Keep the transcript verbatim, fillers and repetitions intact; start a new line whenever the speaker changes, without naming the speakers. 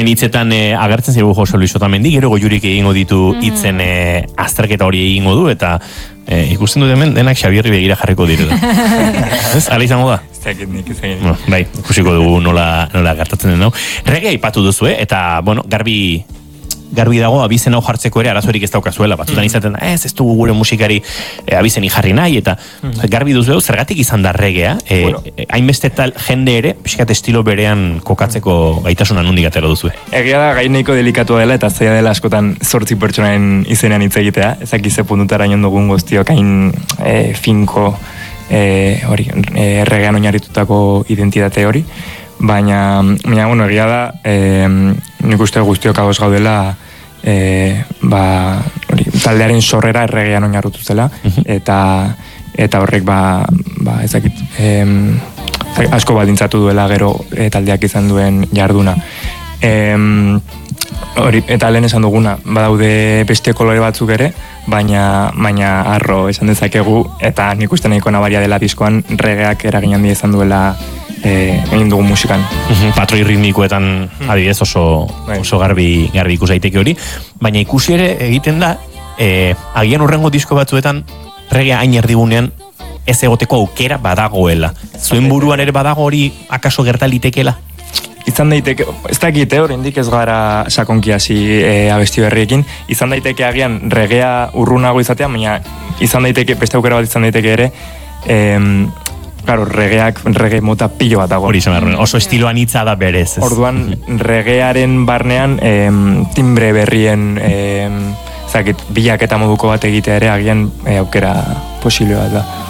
Hain hitzetan e, agertzen zaigu Jose Luis Otamendi, gero Goiurik egingo ditu hitzen e, azterketa hori egingo du, eta e, ikusten dut hemen denak Xabierri begira jarriko direla. Ez, ala izango da?
Ez dakit nik, ez dakit.
No, bai, ikusiko dugu nola, nola gertatzen den hau. Reggae aipatu duzu, eh? Eta, bueno, garbi... garbi dago abizen hau jartzeko ere arazorik ez daukazuela, batzutan mm. izaten da, ez, ez dugu gure musikari e, abizeni jarri nahi, eta mm. garbi duzu, zergatik izan da reggaea, e, bueno. hainbeste tal jende ere, pixkat estilo berean kokatzeko gaitasuna nondik atera duzu.
Egia da, gai nahiko delikatua dela, eta zaila dela askotan zortzi pertsonaen izenean hitz egitea, ezak ize puntutara nion dugun guztiok, hain e, finko, e, hori, e, reggaean oinarritutako identitate hori, baina, baina, bueno, egia da, e, nik uste guztiok agoz gaudela, e, ba, hori, taldearen sorrera erregean oinarritu zela, eta eta horrek, ba, ba ezakit, e, asko baldintzatu duela gero e, taldeak izan duen jarduna. E, hori, eta lehen esan duguna, badaude beste kolore batzuk ere, baina, baina arro esan dezakegu, eta nik uste nahiko nabaria dela diskoan regeak eragin handia izan duela Eh, egin dugu musikan.
Patroi ritmikoetan adibidez oso, oso garbi, garbi ikus daiteke hori, baina ikusi ere egiten da eh, agian urrengo disko batzuetan reggae hain erdigunean ez egoteko aukera badagoela. Zuen buruan ere badago hori akaso gerta litekeela?
Izan daiteke, ez dakite oraindik ez gara sakonki hasi e, abesti berriekin, izan daiteke agian reggaea urrunago izatea, baina izan daiteke, beste aukera bat izan daiteke ere, em, claro, regeak, rege mota pilo bat dago.
Hori izan, oso estiloan hitza da berez.
Orduan, regearen barnean em, timbre berrien em, zakit, bilak eta moduko bat egitea ere agian e, aukera posible bat da.